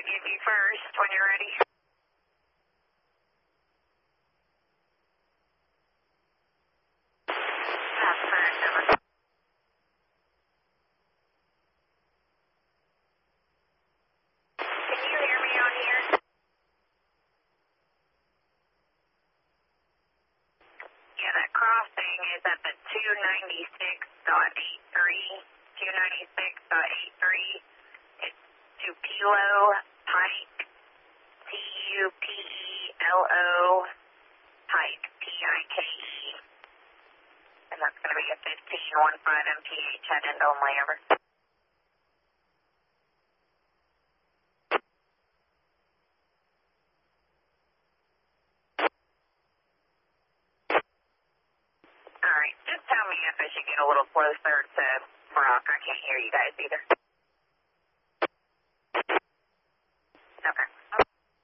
to give you first when you're ready. That's correct, over. Can you hear me on here? Yeah, that crossing is at the 296.83. 296.83. It's Tupelo Pike. Tupelo Pike. Pike. And that's going to be a 1515 MPH head end only, over. Alright, just tell me if I should get a little closer to Brock. I can't hear you guys either.